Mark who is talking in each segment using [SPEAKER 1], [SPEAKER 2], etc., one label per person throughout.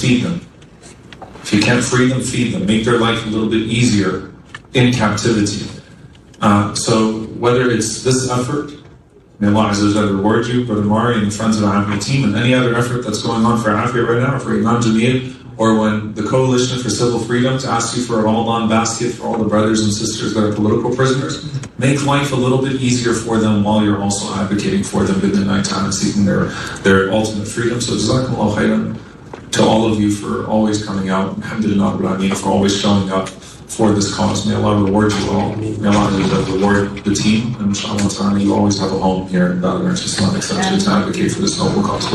[SPEAKER 1] feed them. If you can't free them, feed them. Make their life a little bit easier in captivity. So whether it's this effort, may Allah Azza wa Jalla reward you, Brother Mari and the friends of the Afia team, and any other effort that's going on for Afia right now, for Imam Jameel, or when the Coalition for Civil Freedom to ask you for a Ramadan basket for all the brothers and sisters that are political prisoners, make life a little bit easier for them while you're also advocating for them in the night time and seeking their ultimate freedom. So Jazakumullah khairan to all of you for always coming out, Alhamdulillah Rabbil Alameen, for always showing up for this cause. May Allah reward you all. May Allah reward the team. And inshallah ta'ala, you always have a home here in Dawood Islamic Center to advocate for this noble cause.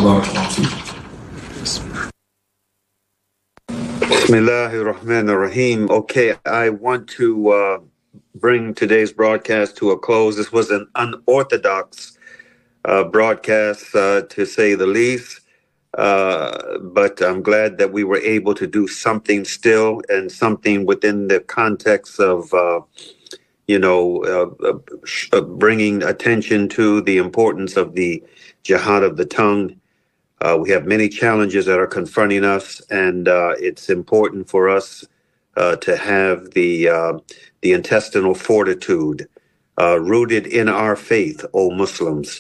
[SPEAKER 2] Bismillahir Rahmanir Rahim. Okay, I want to bring today's broadcast to a close. This was an unorthodox broadcast, to say the least. But I'm glad that we were able to do something still, and something within the context of, bringing attention to the importance of the jihad of the tongue. We have many challenges that are confronting us, and it's important for us to have the intestinal fortitude rooted in our faith, O Muslims,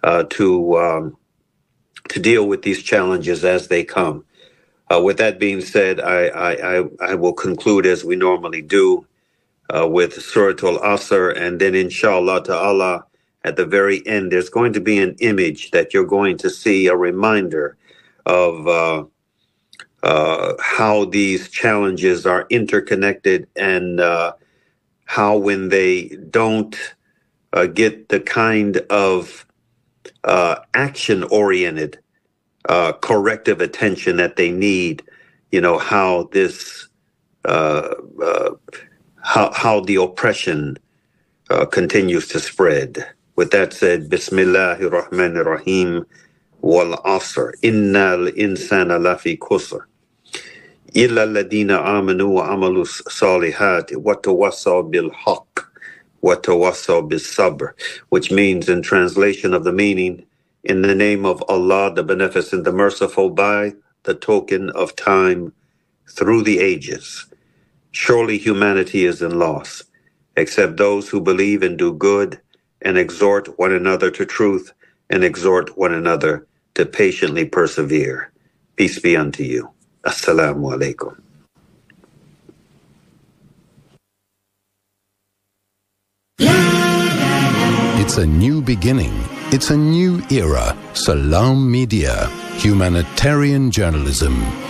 [SPEAKER 2] to deal with these challenges as they come. With that being said, I will conclude as we normally do with Surah Al-Asr, and then inshallah ta'ala at the very end there's going to be an image that you're going to see, a reminder of how these challenges are interconnected, and how when they don't get the kind of action-oriented corrective attention that they need, how this how the oppression continues to spread. With that said, Bismillahir Rahmanir Rahim. Wal Asr. Innal insana lafi khusr. Illa alladhina amanu wa amalus salihati wa tawassaw bil haqq wa tawassaw bis sabr, which means, in translation of the meaning, in the name of Allah, the Beneficent, the Merciful, by the token of time through the ages. Surely humanity is in loss, except those who believe and do good, and exhort one another to truth, and exhort one another to patiently persevere. Peace be unto you. Assalamu alaikum.
[SPEAKER 3] It's a new beginning. It's a new era. Salam Media. Humanitarian journalism.